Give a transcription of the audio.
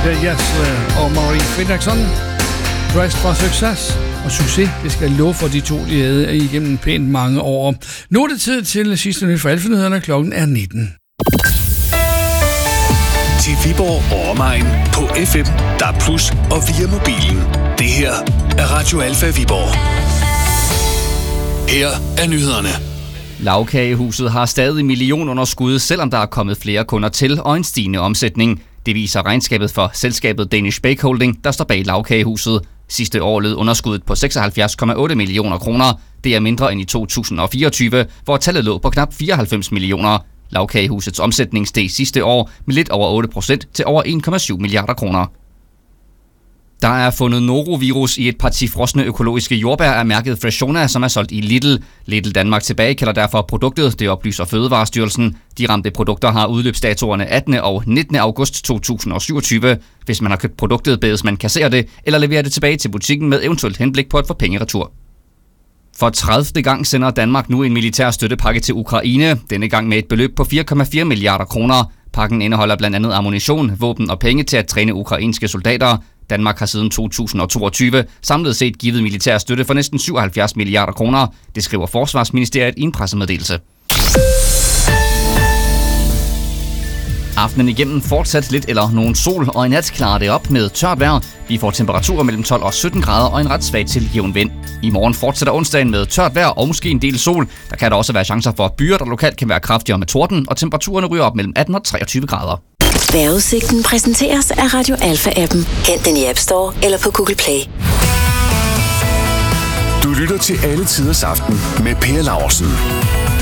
Jasle og Marie Fredriksson. Dressed for Success og succes, det skal jeg love for, de to de havde igennem pænt mange år. Nu er det tid til sidste nyt for Alfa-nyhederne. Klokken er 19. Til Viborg og omegn på FM, DAB+ og via mobilen. Det her er Radio Alfa Viborg. Her er nyhederne. Lagkagehuset har stadig millionunderskud, selvom der er kommet flere kunder til og en stigende omsætning. Det viser regnskabet for selskabet Danish Bake Holding, der står bag Lagkagehuset. Sidste år lød underskuddet på 76,8 millioner kroner. Det er mindre end i 2024, hvor tallet lå på knap 94 millioner. Lagkagehusets omsætning steg sidste år med lidt over 8% til over 1,7 milliarder kroner. Der er fundet norovirus i et parti frosne økologiske jordbær af mærket Freshona, som er solgt i Lidl. Lidl Danmark tilbagekalder derfor produktet, det oplyser Fødevarestyrelsen. De ramte produkter har udløbsdatoerne 18. og 19. august 2027. Hvis man har købt produktet, bedes man kassere det eller levere det tilbage til butikken med eventuelt henblik på at få penge retur. For 30. gang sender Danmark nu en militær støttepakke til Ukraine, denne gang med et beløb på 4,4 milliarder kroner. Pakken indeholder blandt andet ammunition, våben og penge til at træne ukrainske soldater. Danmark har siden 2022 samlet set givet militær støtte for næsten 77 milliarder kroner. Det skriver Forsvarsministeriet i en pressemeddelelse. Aftenen igennem fortsat lidt eller nogen sol, og i nat klarer det op med tørt vejr. Vi får temperaturer mellem 12 og 17 grader og en ret svag til jævn vind. I morgen fortsætter onsdagen med tørt vejr og måske en del sol. Der kan der også være chancer for byer, der lokalt kan være kraftigere med torden, og temperaturerne ryger op mellem 18 og 23 grader. Vejrudsigten præsenteres af Radio Alfa-appen. Hent den i App Store eller på Google Play. Du lytter til Alle Tiders Aften med Per Laursen.